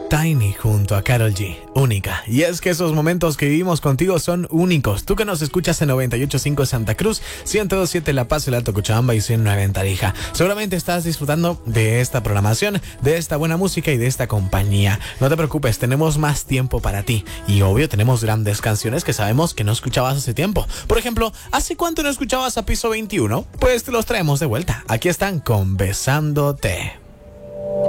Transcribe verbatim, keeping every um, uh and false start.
Tiny junto a Karol G, única. Y es que esos momentos que vivimos contigo son únicos. Tú que nos escuchas en noventa y ocho punto cinco Santa Cruz, ciento dos punto siete La Paz, El Alto Cochabamba y ciento nueve en Tarija. Seguramente estás disfrutando de esta programación, de esta buena música y de esta compañía. No te preocupes, tenemos más tiempo para ti. Y obvio, tenemos grandes canciones que sabemos que no escuchabas hace tiempo. Por ejemplo, ¿hace cuánto no escuchabas a Piso veintiuno? Pues te los traemos de vuelta. Aquí están con Besándote.